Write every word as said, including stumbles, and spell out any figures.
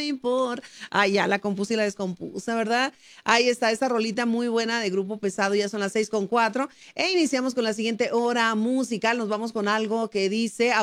importa. Ah, ya la compuse y la descompuse, ¿verdad? Ahí está esta rolita muy buena de Grupo Pesado. Ya son las seis con cuatro. E iniciamos con la siguiente hora musical. Nos vamos con algo que dice...